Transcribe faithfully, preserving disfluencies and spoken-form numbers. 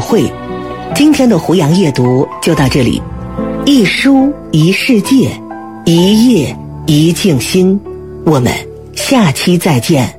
会。今天的胡杨夜读就到这里，一书一世界，一叶一静心，我们下期再见。